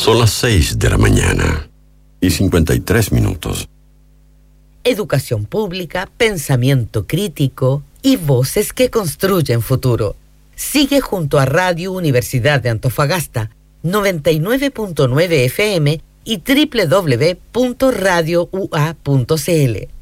Son las 6 de la mañana y 53 minutos. Educación pública, pensamiento crítico y voces que construyen futuro. Sigue junto a Radio Universidad de Antofagasta, 99.9 FM y www.radioua.cl.